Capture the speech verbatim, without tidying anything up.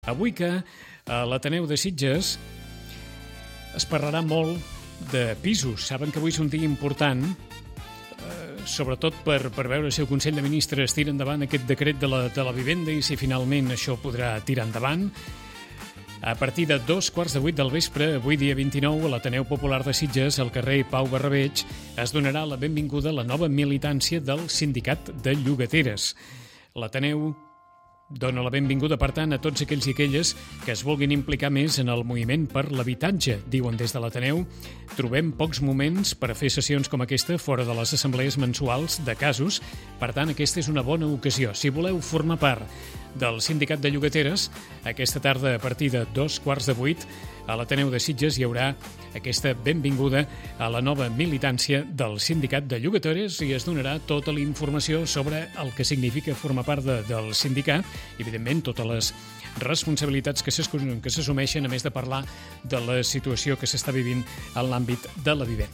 Avui que a l'Ateneu de Sitges es parlarà molt de pisos. Saben que avui és un dia important, eh, sobretot per, per veure si el Consell de Ministres tira endavant aquest decret de la, de la vivenda i si finalment això podrà tirar endavant. A partir de dos quarts de vuit del vespre, avui dia vint-i-nou, a l'Ateneu Popular de Sitges, al carrer Pau Barrabeig, es donarà la benvinguda a la nova militància del Sindicat de Llogateres. L'Ateneu dona la benvinguda, per tant, a tots aquells i aquelles que es vulguin implicar més en el moviment per l'habitatge. Diuen des de l'Ateneu, trobem pocs moments per a fer sessions com aquesta fora de les assemblees mensuals de casos. Per tant, aquesta és una bona ocasió. Si voleu formar part del Sindicat de Llogateres, aquesta tarda a partir de dos quarts de vuit, a l'Ateneu de Sitges hi haurà aquesta benvinguda a la nova militància del Sindicat de Llogateres i es donarà tota la informació sobre el que significa formar part de, del sindicat i, evidentment, totes les responsabilitats que s'assumeixen, a més de parlar de la situació que s'està vivint en l'àmbit de la vivenda.